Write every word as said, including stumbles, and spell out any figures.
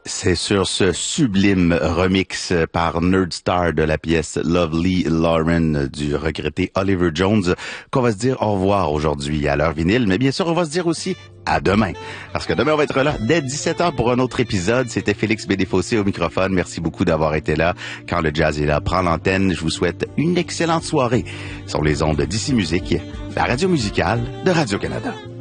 C'est sur ce sublime remix par Nerdstar de la pièce Lovely Lauren du regretté Oliver Jones qu'on va se dire au revoir aujourd'hui à l'heure vinyle. Mais bien sûr, on va se dire aussi à demain. Parce que demain, on va être là dès dix-sept heures pour un autre épisode. C'était Félix Bédéfossé au microphone. Merci beaucoup d'avoir été là. Quand le jazz est là, prend l'antenne. Je vous souhaite une excellente soirée sur les ondes d'Ici Musique, la radio musicale de Radio-Canada.